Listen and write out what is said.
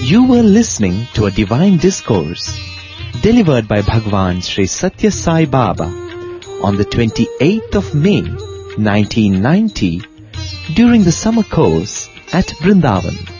You were listening to a divine discourse delivered by Bhagwan Sri Satya Sai Baba on the 28th of May 1990 during the summer course at Vrindavan.